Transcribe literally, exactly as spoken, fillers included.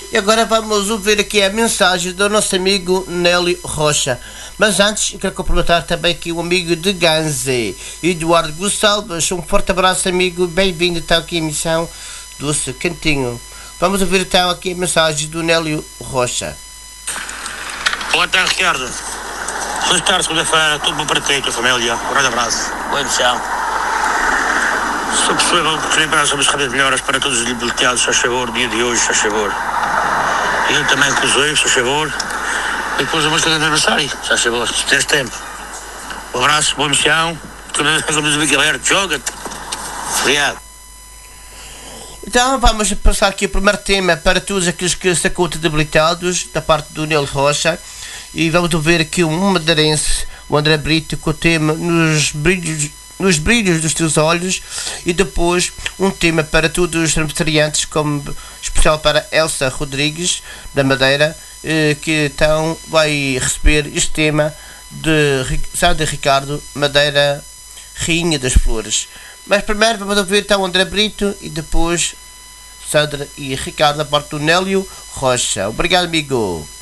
E agora vamos ouvir aqui a mensagem do nosso amigo Nélio Rocha. Mas antes, eu quero cumprimentar também aqui o amigo de Ganze, Eduardo Gonçalves. Um forte abraço, amigo. Bem-vindo então aqui à emissão do seu Cantinho. Vamos ouvir então aqui a mensagem do Nélio Rocha. Boa tarde, Ricardo. Boa tarde, segunda-feira. Tudo bom para ti e tua família. Um grande abraço. Boa emissão. Se possível, queria lembrar sobre as rádios melhoras para todos os debilitados, faz favor, dia de hoje, faz favor. E eu também, inclusive, faz favor. E depois a música de aniversário, faz favor, se tens tempo. Um abraço, boa missão. Vamos ver que alerta, joga-te. Obrigado. Então vamos passar aqui o primeiro tema para todos aqueles que se encontram debilitados, da parte do Nélio Rocha. E vamos ouvir aqui um madeirense, o André Brito, com o tema Nos Brilhos, nos brilhos dos Teus Olhos. E depois um tema para todos os aniversariantes, como especial para Elsa Rodrigues, da Madeira, que então vai receber este tema de Sandra Ricardo, Madeira, Rainha das Flores. Mas primeiro vamos ouvir então André Brito e depois Sandra e Ricardo, a parte do Nélio Rocha. Obrigado, amigo.